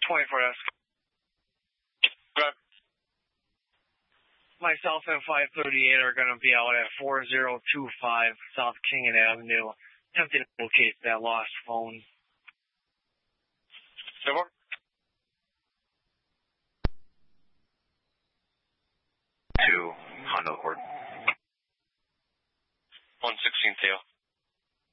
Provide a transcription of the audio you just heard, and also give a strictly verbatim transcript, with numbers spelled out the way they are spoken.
twenty-four S. Good. Myself and five thirty-eight are going to be out at four zero two five South Kingen Avenue, attempting to locate that lost phone. Silver? Two, Honda Accord. one sixteen tail.